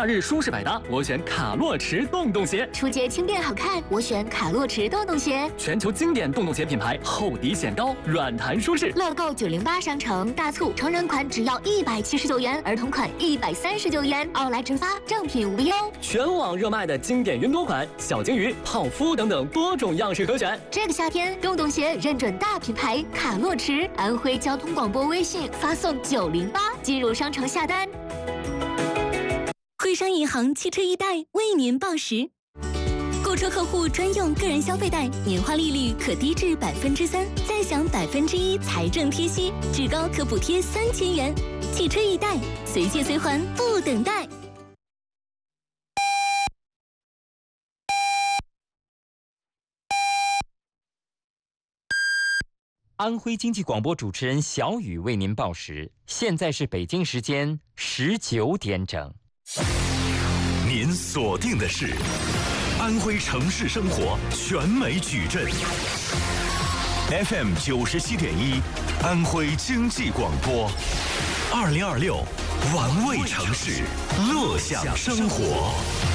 夏日舒适百搭，我选卡洛驰洞洞鞋。 出街轻便好看，我选卡洛驰洞洞鞋。 全球经典洞洞鞋品牌，厚底显高，软弹舒适。 乐购908商城大促，成人款只要179元，儿童款139元，奥莱直发，正品无忧。 全网热卖的经典云朵款、小金鱼、泡芙等等多种样式可选。 这个夏天，洞洞鞋认准大品牌卡洛驰，安徽交通广播微信发送908进入商城下单。 徽商银行汽车易贷为您报时，购车客户专用个人消费贷，年化利率可低至3%，再享1%财政贴息，至高可补贴3000元。汽车易贷，随借随还，不等待。 安徽经济广播主持人小雨为您报时，现在是北京时间19点整。 您锁定的是安徽城市生活全美矩阵 FM 97.1，安徽经济广播，2026玩味城市，乐享生活。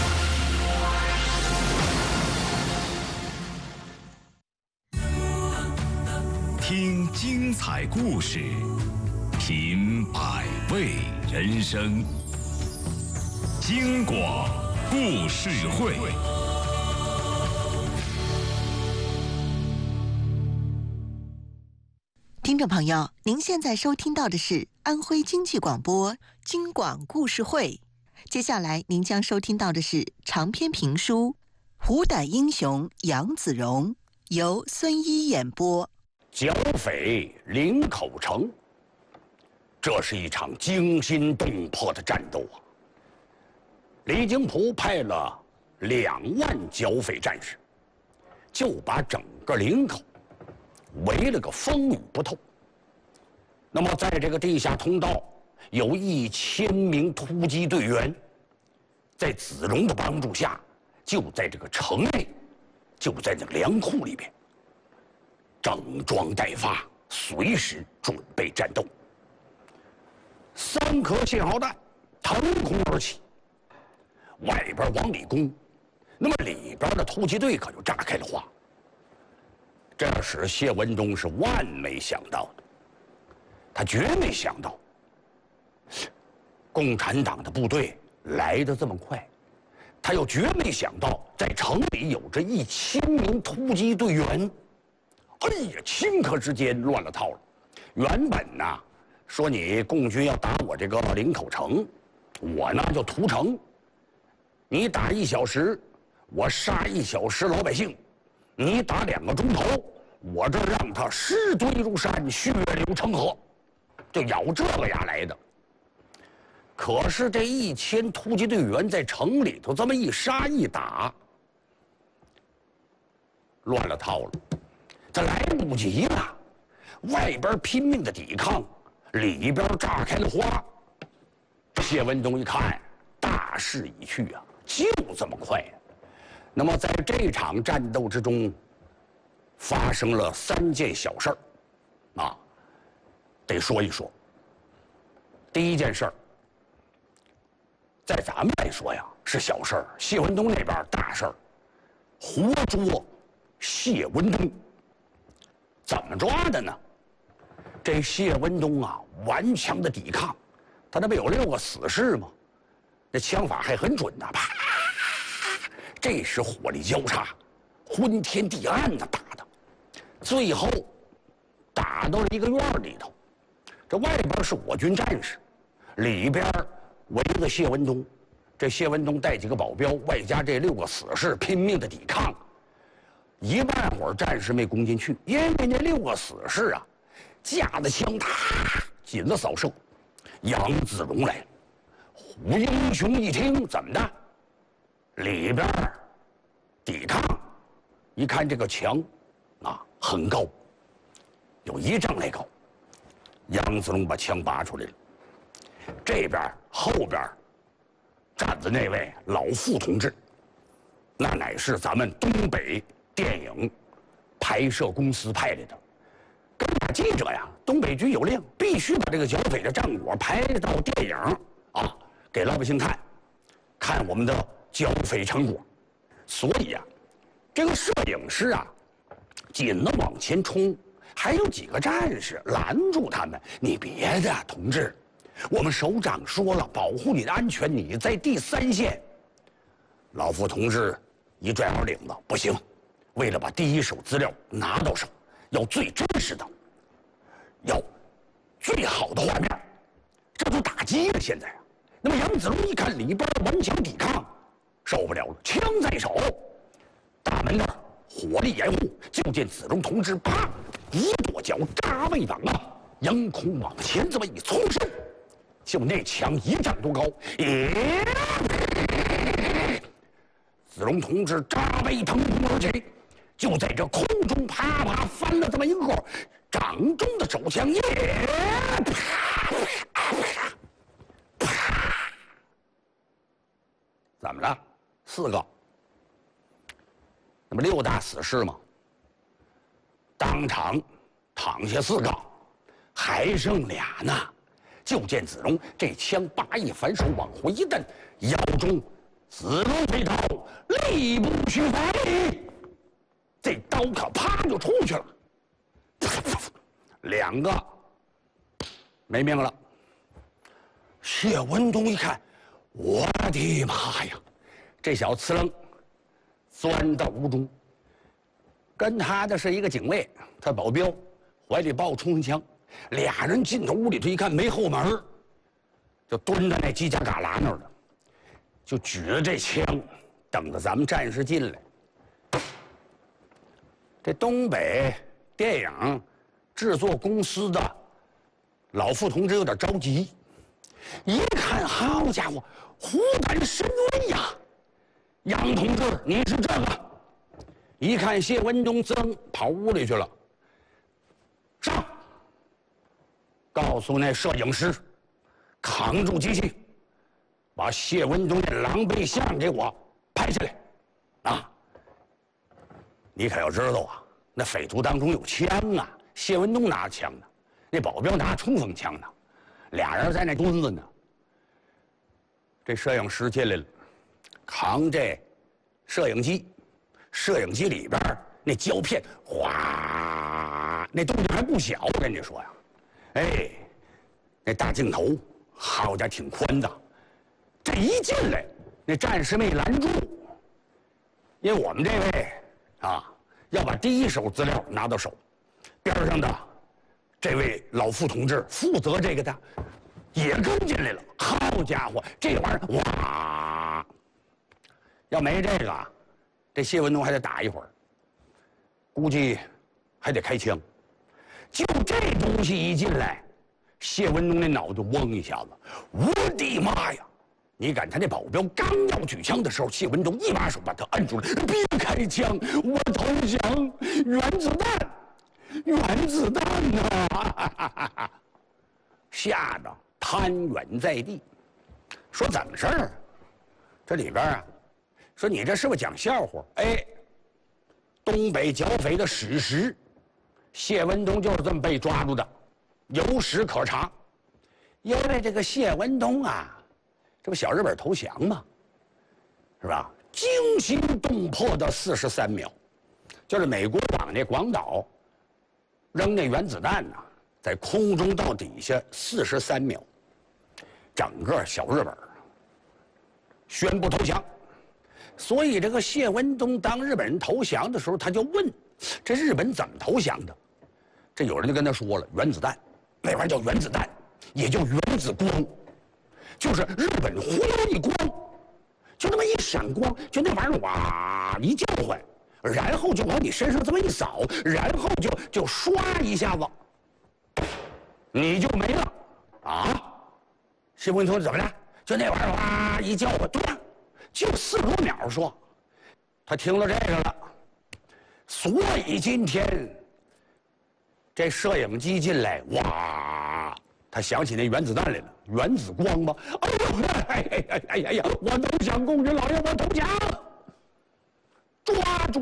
听精彩故事，品百味人生。京广故事会， 听众朋友，您现在收听到的是安徽经济广播京广故事会。接下来您将收听到的是长篇评书《虎胆英雄杨子荣》，由孙一演播。 剿匪林口城，这是一场惊心动魄的战斗啊！李景璞派了2万剿匪战士，就把整个林口围了个风雨不透。那么，在这个地下通道，有1000名突击队员，在子龙的帮助下，就在这个城内，就在这个粮库里边。整装待发，随时准备战斗。3颗信号弹腾空而起，外边往里攻，那么里边的突击队可就炸开了花。这使谢文忠是万没想到的，他绝没想到，共产党的部队来得这么快，他又绝没想到，在城里有着1000名突击队员。哎呀，顷刻之间乱了套了。原本呢，说你共军要打我这个林口城，我呢就屠城。你打1小时，我杀1小时老百姓；你打2个钟头，我这让他尸堆如山，血流成河，就咬这个牙来的。可是这1000突击队员在城里头这么一杀一打，乱了套了。这来不及了，外边拼命的抵抗，里边炸开了花。谢文忠一看，大势已去啊，就这么快啊！那么在这场战斗之中，发生了3件小事儿，啊，得说一说。第一件事儿，在咱们来说呀是小事儿，谢文忠那边大事儿，活捉谢文忠。怎么抓的呢？这谢文忠啊，顽强的抵抗，他那不有6个死士吗？那枪法还很准呐，啪！这是火力交叉，昏天地暗的打的，最后打到了一个院里头，这外边是我军战士，里边围着谢文忠，这谢文忠带几个保镖，外加这6个死士拼命的抵抗。1万伙战士没攻进去，因为那6个死士啊，架着枪，紧了扫射。杨子荣来了，虎英雄一听，怎么的？里边抵抗，一看这个墙啊很高，有1丈来高。杨子荣把枪拔出来了，这边后边站着那位老傅同志，那乃是咱们东北电影拍摄公司派来的，跟俩记者呀，东北军有令，必须把这个剿匪的战果拍到电影啊，给老百姓看。 看我们的剿匪成果。所以啊，这个摄影师啊，紧的往前冲，还有几个战士拦住他们：“你别的，同志，我们首长说了，保护你的安全，你在第3线。”老傅同志一拽耳领子：“不行，为了把第一手资料拿到手，要最真实的，要最好的画面。”这都打击了现在啊。那么杨子荣一看里边顽强抵抗，受不了了，枪在手，大门那儿火力掩护，就见子荣同志啪一跺脚扎背膀啊，扬空往前这么一冲身，就那枪1丈多高，子荣同志扎背腾空而起，就在这空中啪啪翻了这么一个掌中的手枪，怎么了？4个，那么6大死士嘛，当场躺下4个，还剩俩呢。就见子荣这枪拔一反手往回一蹬，腰中子龙飞刀，力不虚飞，这刀可啪就出去了，2个没命了。谢文东一看，我的妈呀！这小刺棱钻到屋中，跟他的是一个警卫，他保镖，怀里抱冲锋枪，俩人进到屋里头一看没后门，就蹲在那犄角旮旯那儿了，就举着这枪，等着咱们战士进来。这东北电影制作公司的老傅同志有点着急，一看，好家伙，虎胆神威呀！杨同志，你是这个？一看谢文东噌跑屋里去了，上，告诉那摄影师，扛住机器，把谢文东的狼狈相给我拍下来，啊！你可要知道啊，那匪徒当中有枪啊，谢文东拿枪呢，那保镖拿冲锋枪呢，俩人在那蹲着呢。这摄影师进来了，扛这摄影机，摄影机里边那胶片哗，那动静还不小，我跟你说呀，哎，那大镜头，好家伙挺宽的。这一进来，那战士没拦住，因为我们这位啊要把第一手资料拿到手，边上的这位老傅同志负责这个的也跟进来了。好家伙，这玩意儿哇！要没这个，这谢文东还得打一会儿，估计还得开枪。就这东西一进来，谢文东那脑袋嗡一下子，我的妈呀！你敢？他那保镖刚要举枪的时候，谢文东一把手把他摁住了，别开枪，我投降，原子弹，原子弹呐！吓得瘫软在地。说怎么事儿？这里边啊，说你这是不是讲笑话？哎，东北剿匪的史实，谢文东就是这么被抓住的，有史可查。因为这个谢文东啊，这不小日本投降吗？是吧？惊心动魄的43秒，就是美国往那广岛扔那原子弹呐，在空中到底下43秒，整个小日本宣布投降。所以这个谢文东当日本人投降的时候，他就问这日本怎么投降的？这有人就跟他说了，原子弹，那玩意儿叫原子弹，也叫原子光，就是日本忽悠一光，就那么一闪光，就那玩意儿哇一叫唤，然后就往你身上这么一扫，然后就唰一下子，你就没了啊！谢文东怎么着？就那玩意儿哇一叫唤，对呀，就4多秒说，他听了这个了，所以今天这摄影机进来，哇，他想起那原子弹来了，原子光吗？哎呦，哎呀，我投降，公主老爷，我投降了，抓住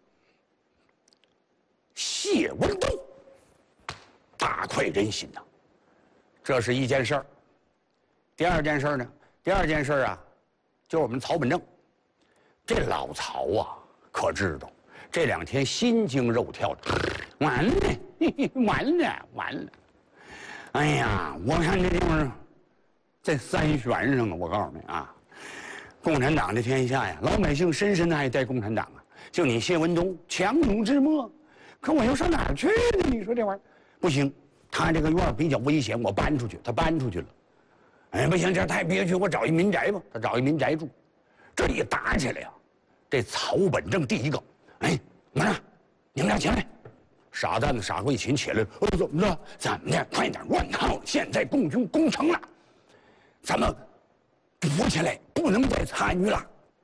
谢文东，大快人心呐！这是一件事儿。第二件事呢？第二件事啊， 就是我们曹本正。这老曹啊，可知道这2天心惊肉跳的，完了，完了！哎呀，我看这地方，在3旋上啊，我告诉你啊，共产党的天下呀，老百姓深深的爱戴共产党啊。就你谢文东强弩之末，可我要上哪儿去呢？你说这玩意儿不行，他这个院比较危险，我搬出去，他搬出去了。哎，不行，这太憋屈，我找一民宅吧。他找一民宅住，这一打起来呀，这曹本正第一个，哎，哪儿？你们俩起来！傻蛋子傻贵琴起来了，怎么着？怎么的？快点乱套！现在共军攻城了，咱们躲起来，不能再参与了。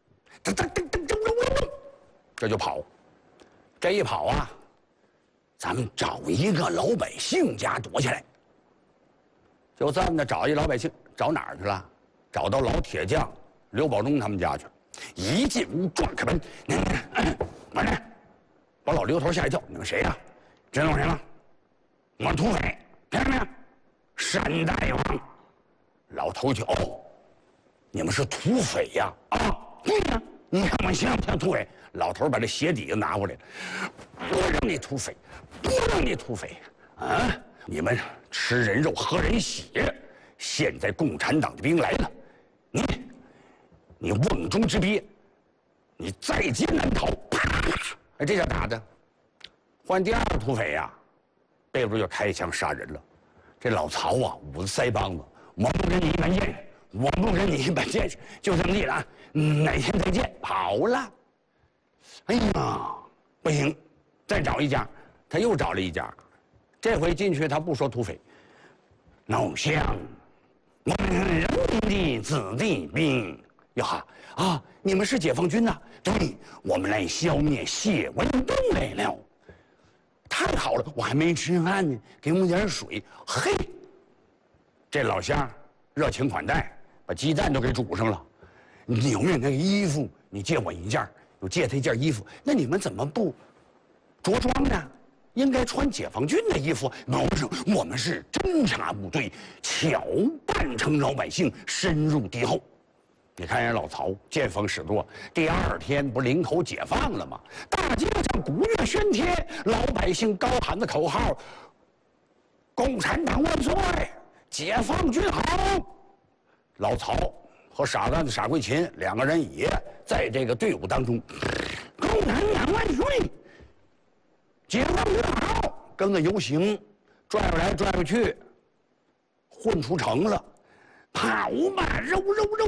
这就跑，这一跑啊，咱们找一个老百姓家躲起来。就这么的找一老百姓，找哪儿去了？找到老铁匠刘保忠他们家去了。一进屋撞开门，完了，把老刘头吓一跳。你们谁呀？知道谁吗？我土匪，听见没有？山大王。老头就哦，你们是土匪呀？啊，对呀。你看我像不像土匪？老头把这鞋底子拿过来了，我让你土匪，我让你土匪啊！你们吃人肉喝人血，现在共产党的兵来了，你瓮中之鳖，你在劫难逃！啪！哎，这下打的，换第2个土匪呀，背后就开枪杀人了。这老曹啊，捂着腮帮子，我不跟你一般见识，我不跟你一般见识，就这么地了啊！哪天再见，跑了。哎呀，不行，再找一家，他又找了一家，这回进去他不说土匪，老乡，我们是人民的子弟兵。哟哈啊，你们是解放军呐？对，我们来消灭谢文东来了。太好了，我还没吃饭呢，给我们点水。嘿，这老乡热情款待，把鸡蛋都给煮上了。你有没有那个衣服？你借我一件。有借他一件衣服，那你们怎么不着装呢？应该穿解放军的衣服。不是，我们是侦察部队，巧扮成老百姓，深入敌后。你看人老曹见风使舵，第2天不林口解放了吗？大街上鼓乐喧天，老百姓高喊的口号：共产党万岁，解放军好。老曹和傻蛋子傻贵琴2个人也在这个队伍当中，共产党万岁，解放军好，跟个游行，拽过来拽过去，混出城了。跑吧，肉，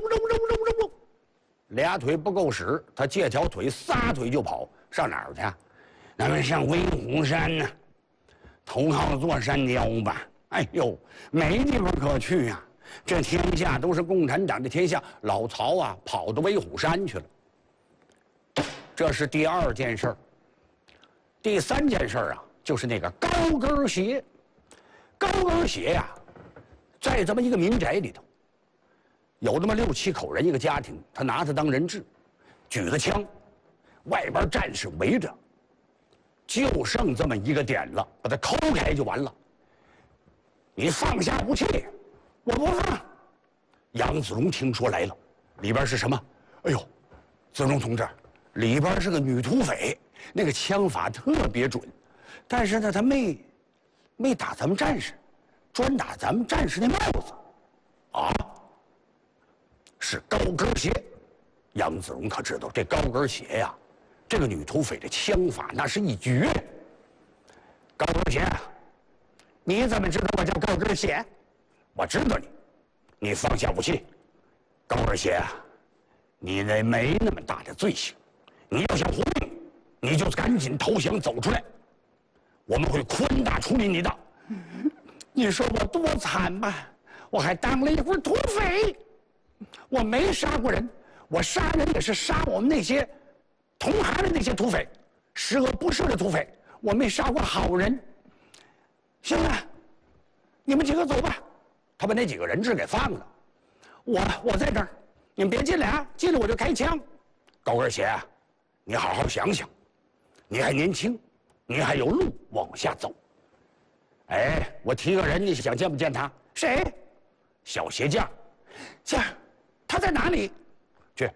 俩腿不够使，他借条腿撒腿就跑，上哪儿去？咱们上威虎山呢，头号座山雕吧。哎呦，没地方可去呀。这天下都是共产党的天下，老曹啊跑到威虎山去了。这是第2件事儿。第3件事儿啊，就是那个高跟鞋。高跟鞋呀，在这么一个民宅里头，有那么6、7口人一个家庭，他拿它当人质，举着枪，外边战士围着，就剩这么一个点了，把它抠开就完了。你放下武器。我不放。杨子荣听说来了，里边是什么？哎呦，子荣同志，里边是个女土匪，那个枪法特别准，但是呢，他没打咱们战士，专打咱们战士那帽子。啊，是高跟鞋。杨子荣可知道这高跟鞋呀，这个女土匪的枪法那是一绝。高跟鞋，你怎么知道我叫高跟鞋？我知道你放下武器。高跟鞋啊，你那没那么大的罪行，你要想活命，你就赶紧投降走出来，我们会宽大处理你的。你说我多惨吧？我还当了一会儿土匪，我没杀过人，我杀人也是杀我们那些同行的那些土匪，十恶不赦的土匪，我没杀过好人。行了，你们几个走吧。他把那几个人质给放了，我在这儿，你们别进来啊！进来我就开枪。高跟鞋啊，你好好想想，你还年轻，你还有路往下走。哎，我提个人，你想见不见他？谁？小鞋匠。这他在哪里？去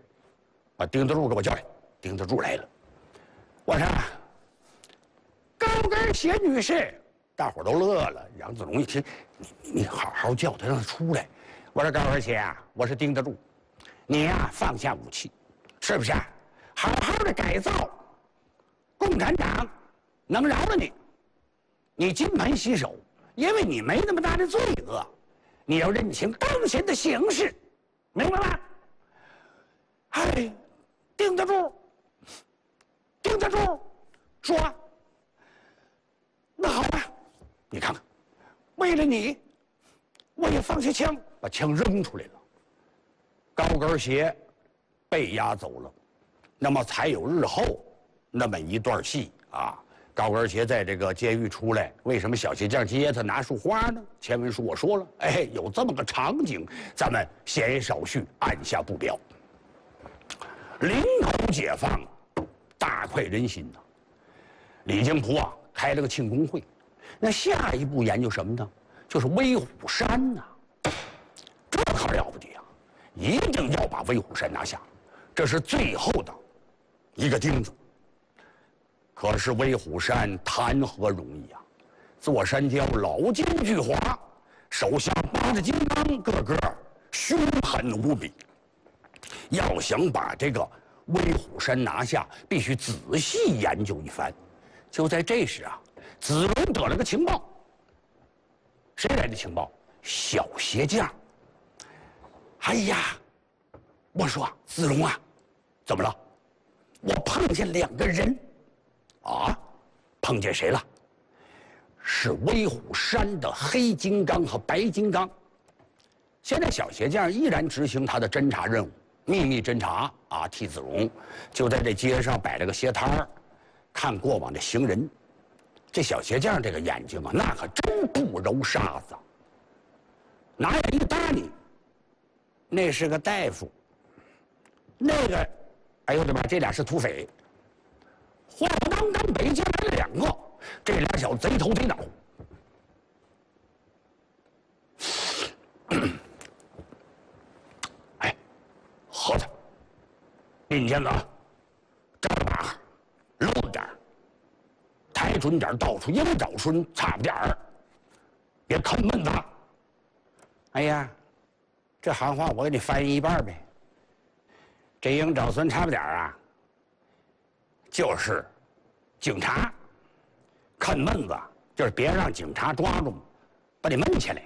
把丁德柱给我叫来。丁德柱来了，我说：“高跟鞋女士。”大伙都乐了。杨子荣一听，你好好叫他，让他出来。我说：“高跟鞋啊，我是丁德柱，你呀放下武器，是不是？好好的改造，共产党能饶了你。你金盆洗手，因为你没那么大的罪恶，你要认清当前的形势，明白吗？”哎，丁德柱说：“那好吧，你看看，为了你，我也放下枪，把枪扔出来了。高跟鞋被押走了，那么才有日后那么一段戏啊。高跟鞋在这个监狱出来，为什么小鞋匠接他拿束花呢？前文书我说了，哎，有这么个场景，咱们闲言少叙，按下不表。林口解放，大快人心呐！李金璞啊，开了个庆功会。那下一步研究什么呢？就是威虎山呐。这可了不得啊！一定要把威虎山拿下，这是最后的一个钉子。可是威虎山谈何容易啊！座山雕老奸巨猾，手下8只金刚，个个凶狠无比。要想把这个威虎山拿下，必须仔细研究一番。就在这时啊，子龙得了个情报。谁来的情报？小鞋匠。哎呀，我说子龙啊，怎么了？我碰见2个人。啊，碰见谁了？是威虎山的黑金刚和白金刚。现在小鞋匠依然执行他的侦查任务，秘密侦查啊，替子龙就在这街上摆了个鞋摊儿，看过往的行人。这小鞋匠这个眼睛啊，那可真不揉沙子，拿眼一搭你，那是个大夫，那个，哎呦我的妈，这俩是土匪。晃荡荡北京来了2个，这俩小子贼头贼脑。哎，喝着，并肩子，站着把，露着点，抬准点，到处鹰爪孙，差不点儿，别啃闷子。哎呀，这行话我给你翻译一半呗。这鹰爪孙差不点啊。就是警察，啃闷子，就是别让警察抓住，把你闷起来。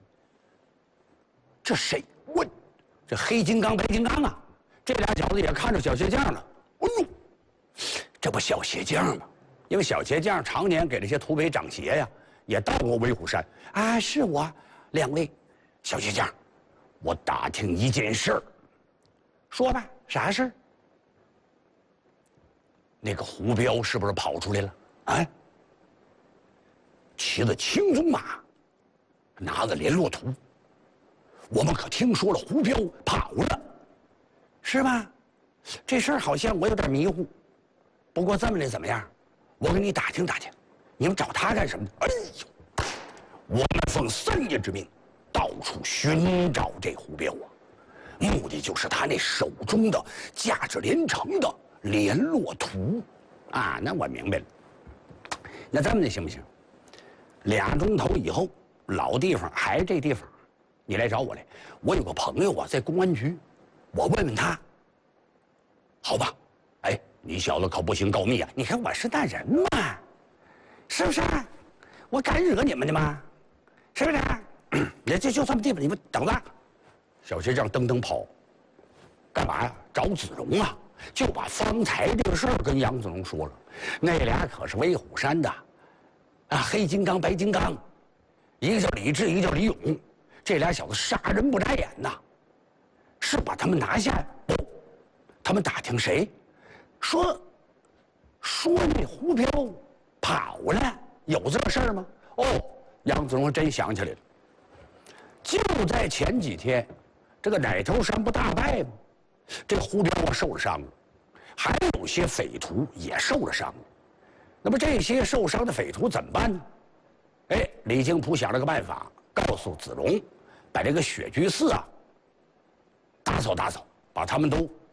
这谁？我这黑金刚、白金刚啊，这俩小子也看着小鞋匠了。哎呦，这不小鞋匠吗？因为小鞋匠常年给这些土匪长鞋呀，也到过威虎山啊。是我，2位小鞋匠，我打听一件事儿。说吧，啥事儿？那个胡彪是不是跑出来了？啊，骑着青鬃马，拿着联络图。我们可听说了胡彪跑了，是吧？这事儿好像我有点迷糊。不过这么的怎么样？我给你打听打听，你们找他干什么？哎呦，我们奉3爷之命，到处寻找这胡彪啊，目的就是他那手中的价值连城的联络图，啊，那我明白了。那这么的行不行？2钟头以后，老地方还是这地方，你来找我来。我有个朋友啊，在公安局，我问问他，好吧？哎，你小子可不行告密啊！你看我是那人嘛，是不是？我敢惹你们的吗？是不是？也就这么地方，你们等着。小学长噔噔跑，干嘛呀？找子龙啊！就把方才这个事儿跟杨子龙说了。那俩可是威虎山的，啊，黑金刚、白金刚，一个叫李治，一个叫李勇。这俩小子杀人不眨眼呐，是把他们拿下。不，他们打听谁？说那胡彪跑了，有这个事儿吗？哦，杨子龙真想起来了。就在前几天，这个奶头山不大败吗？这胡彪啊受了伤了，还有些匪徒也受了伤了。那么这些受伤的匪徒怎么办呢？哎，李金璞想了个办法，告诉子龙，把这个雪居寺啊打扫打扫，把他们都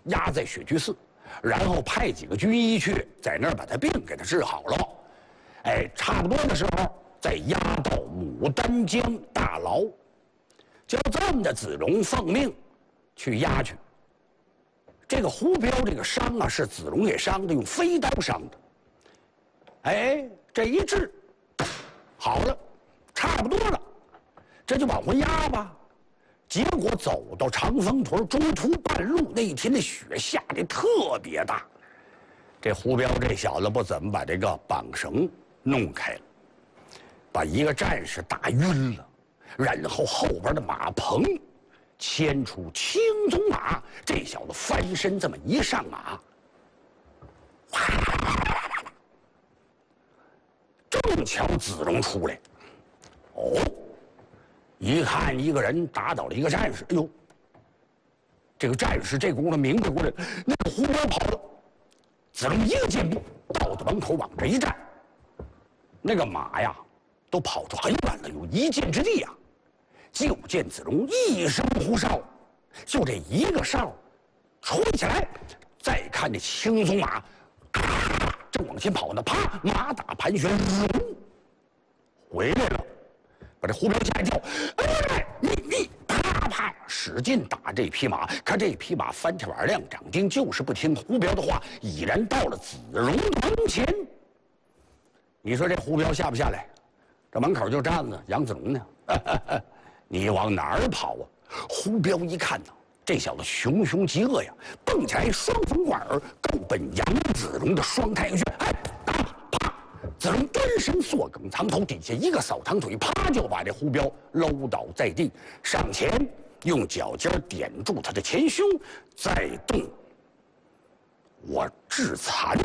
押在雪居寺，然后派几个军医去在那儿把他病给他治好了。哎，差不多的时候再押到牡丹江大牢。就这么的，子龙奉命去押去。这个胡彪这个伤啊，是子龙给伤的，用飞刀伤的。哎，这一治好了，差不多了，这就往回押吧。结果走到长风屯，中途半路那一天的雪下的特别大，这胡彪这小子不怎么把这个绑绳弄开了，把一个战士打晕了，然后后边的马棚牵出青鬃马，这小子翻身这么一上马，正巧子龙出来，哦，一看一个人打倒了一个战士，哎呦，这个战士这功夫明白过来，那个胡彪跑了，子龙一个箭步到到门口往这一站，那个马呀都跑出很远了，有一箭之地啊。就见子龙一声呼哨，就这一个哨吹起来，再看这青鬃马正往前跑呢，啪，马打盘旋，回来了，把这胡彪吓一跳，哎，你啪啪使劲打这匹马，可这匹马翻着碗亮掌钉，就是不听胡彪的话，已然到了子龙的门前。你说这胡彪下不下来？这门口就站着杨子龙呢。你往哪儿跑啊？胡彪一看呢，这小子熊熊极恶呀，蹦起来双风贯耳，够奔杨子龙的双太阳穴。哎，打啪！子龙蹲身坐梗藏头，底下一个扫堂腿，啪就把这胡彪搂倒在地，上前用脚尖点住他的前胸，再动我致残。